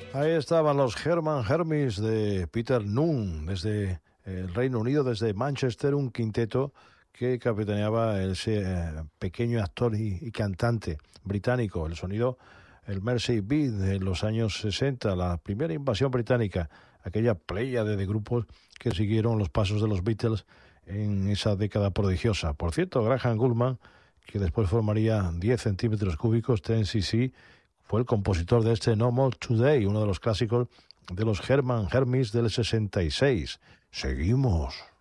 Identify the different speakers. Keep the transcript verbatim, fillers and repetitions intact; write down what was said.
Speaker 1: Ahí estaban los Herman Hermits de Peter Nunn, desde el Reino Unido, desde Manchester, un quinteto que capitaneaba ese eh, pequeño actor y, y cantante británico. El sonido, el Mersey Beat de los años sesenta, la primera invasión británica, aquella pléyade de grupos que siguieron los pasos de los Beatles en esa década prodigiosa. Por cierto, Graham Gouldman, que después formaría diez centímetros cúbicos, diez C C, fue el compositor de este No More Today, uno de los clásicos de los Herman Hermits del sesenta y seis. Seguimos.